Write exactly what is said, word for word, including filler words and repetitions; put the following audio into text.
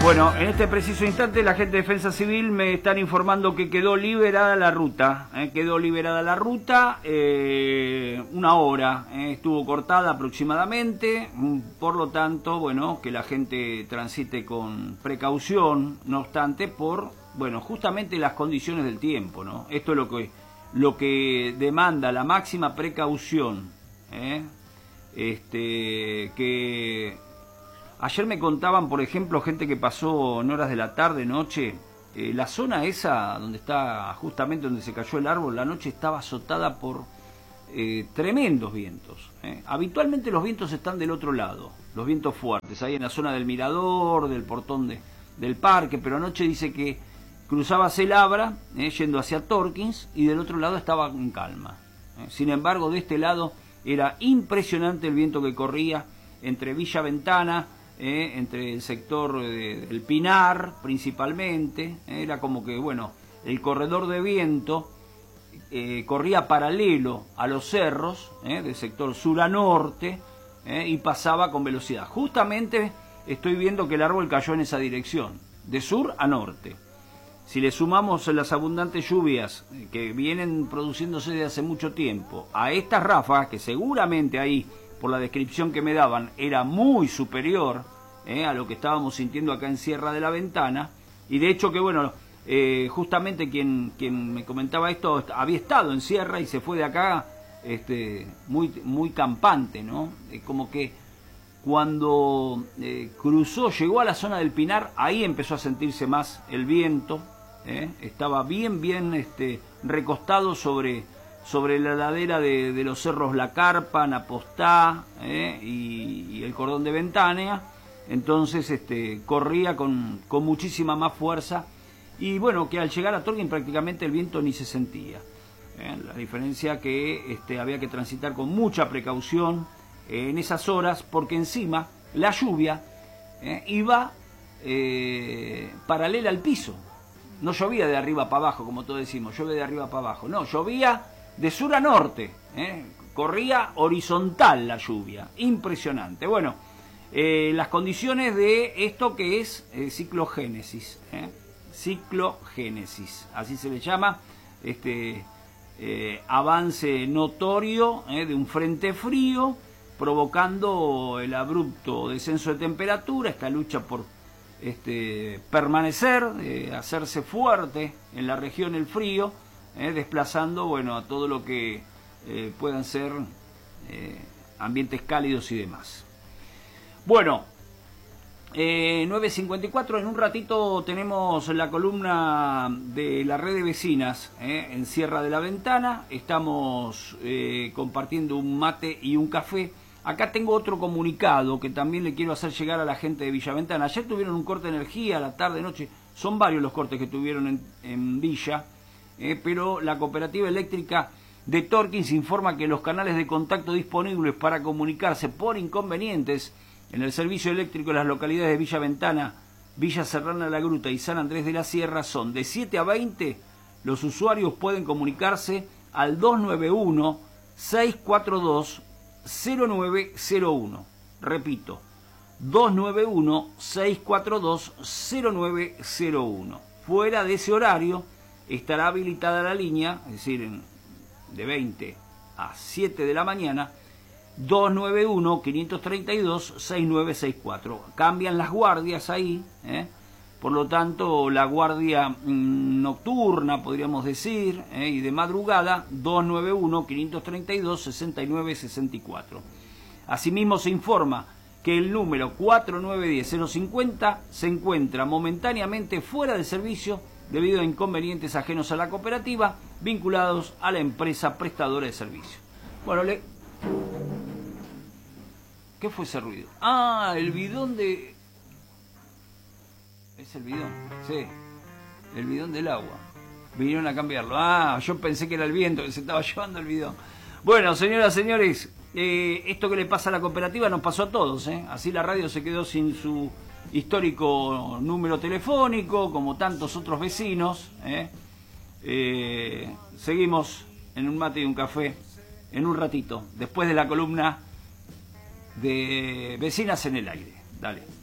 Bueno, en este preciso instante la gente de Defensa Civil me están informando que quedó liberada la ruta, eh, quedó liberada la ruta, eh, una hora, eh, estuvo cortada aproximadamente, por lo tanto, bueno, que la gente transite con precaución, no obstante, por, bueno, justamente las condiciones del tiempo, ¿no? Esto es lo que, lo que demanda la máxima precaución, eh, este, que... Ayer me contaban, por ejemplo, gente que pasó en horas de la tarde, noche, eh, la zona esa donde está justamente donde se cayó el árbol, la noche estaba azotada por eh, tremendos vientos. Eh. Habitualmente los vientos están del otro lado, los vientos fuertes, ahí en la zona del mirador, del portón de, del parque, pero anoche dice que cruzaba Celabra, eh, yendo hacia Torkins, y del otro lado estaba en calma. Eh. Sin embargo, de este lado era impresionante el viento que corría entre Villa Ventana, Eh, entre el sector de, del Pinar principalmente, eh, era como que, bueno, el corredor de viento eh, corría paralelo a los cerros, eh, del sector sur a norte, eh, y pasaba con velocidad. Justamente estoy viendo que el árbol cayó en esa dirección, de sur a norte. Si le sumamos las abundantes lluvias eh, que vienen produciéndose desde hace mucho tiempo a estas ráfagas, que seguramente ahí, por la descripción que me daban, era muy superior eh, a lo que estábamos sintiendo acá en Sierra de la Ventana, y de hecho que, bueno, eh, justamente quien, quien me comentaba esto había estado en Sierra y se fue de acá este, muy, muy campante, ¿no? Eh, como que cuando eh, cruzó, llegó a la zona del Pinar, ahí empezó a sentirse más el viento, eh, estaba bien, bien este, recostado sobre... sobre la ladera de, de los cerros La Carpa, Napostá eh, y, y el cordón de Ventania, entonces este, corría con, con muchísima más fuerza, y bueno, que al llegar a Torkins prácticamente el viento ni se sentía, eh, la diferencia que este, había que transitar con mucha precaución eh, en esas horas, porque encima la lluvia eh, iba eh, paralela al piso, no llovía de arriba para abajo, como todos decimos, llueve de arriba para abajo, no, llovía de sur a norte, ¿eh? Corría horizontal la lluvia, impresionante. Bueno, eh, las condiciones de esto que es eh, ciclogénesis, ¿eh? ciclogénesis, así se le llama, este eh, avance notorio ¿eh? de un frente frío, provocando el abrupto descenso de temperatura, esta lucha por este, permanecer, eh, hacerse fuerte en la región el frío, Eh, desplazando, bueno, a todo lo que eh, puedan ser eh, ambientes cálidos y demás. Bueno, eh, nueve cincuenta y cuatro, en un ratito tenemos la columna de la red de vecinas eh, en Sierra de la Ventana. Estamos eh, compartiendo un mate y un café. Acá tengo otro comunicado que también le quiero hacer llegar a la gente de Villa Ventana. Ayer tuvieron un corte de energía a la tarde, noche. Son varios los cortes que tuvieron en, en Villa. Eh, pero la cooperativa eléctrica de Torkins informa que los canales de contacto disponibles para comunicarse por inconvenientes en el servicio eléctrico de las localidades de Villa Ventana, Villa Serrana de la Gruta y San Andrés de la Sierra son de siete a veinte. Los usuarios pueden comunicarse al dos nueve uno, seis cuatro dos, cero nueve cero uno. Repito, dos nueve uno, seis cuatro dos, cero nueve cero uno. Fuera de ese horario estará habilitada la línea, es decir, de veinte a siete de la mañana, dos nueve uno, cinco tres dos, seis nueve seis cuatro. Cambian las guardias ahí, ¿eh? Por lo tanto, la guardia mmm, nocturna, podríamos decir, ¿eh? y de madrugada, dos nueve uno, cinco tres dos, seis nueve seis cuatro. Asimismo, se informa que el número cuatro nueve uno cero cinco cero se encuentra momentáneamente fuera de servicio debido a inconvenientes ajenos a la cooperativa vinculados a la empresa prestadora de servicio. Bueno, le... ¿qué fue ese ruido? Ah, el bidón de... ¿es el bidón? Sí, el bidón del agua. Vinieron a cambiarlo. Ah, yo pensé que era el viento que se estaba llevando el bidón. Bueno, señoras, señores, eh, esto que le pasa a la cooperativa nos pasó a todos, ¿eh? Así la radio se quedó sin su histórico número telefónico, como tantos otros vecinos. ¿eh? Eh, seguimos en un mate y un café en un ratito, después de la columna de Vecinas en el Aire. Dale.